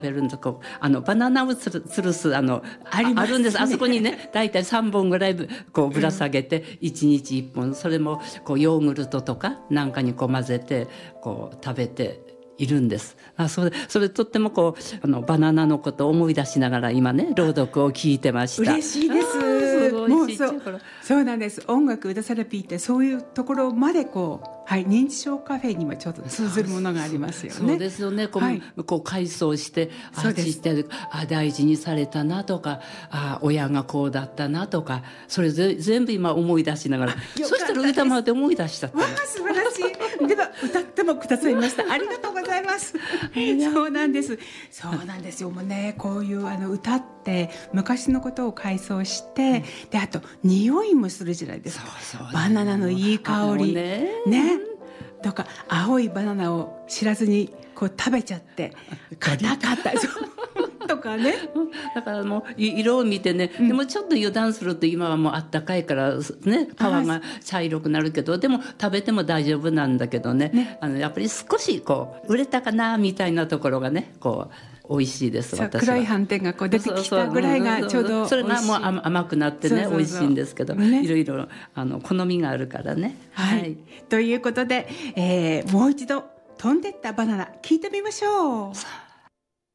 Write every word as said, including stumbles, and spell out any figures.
ベルのとこあのバナナをつるつるすあのありますねあるんです。あそこにねだいたいさんぼんぐらいこうぶら下げていちにちいっぽん、それもこうヨーグルトとかなんかにこう混ぜてこう食べているんです。あ、それそれとってもこうあのバナナのことを思い出しながら今ね朗読を聞いてました。 嬉しいです。 あーすごいもうそうちっちゃい頃そうなんです。音楽歌セラピーってそういうところまでこう、はい、認知症カフェにもちょっと通ずるものがありますよね。 そうですよね。こう、 はい、 こう回想してあそうですちってあ大事にされたなとか、あ親がこうだったなとか、それぜ全部今思い出しながら、そしたら歌まで思い出しちゃった。 わあ素晴らしい。では歌ってもくださいました。ありがとうございます。そうなんです。そうなんですよ。もうねこういうあの歌って昔のことを回想して、うん、であと匂いもするじゃないですか。 そうそうね、 バナナのいい香りね。 ね。とか青いバナナを知らずにこう食べちゃって硬かったとかね。 だからもう色を見てね、うん、でもちょっと油断すると今はもうあったかいからね皮が茶色くなるけど、でも食べても大丈夫なんだけど ね, ねあのやっぱり少しこう売れたかなみたいなところがねこう美味しいです。私は黒い斑点がこう出てきたぐらいがちょうどそれがもう甘くなってね美味しいんですけど、ね、いろいろあの好みがあるからね。 はい、はい、ということで、えー、もう一度飛んでったバナナ聞いてみましょう。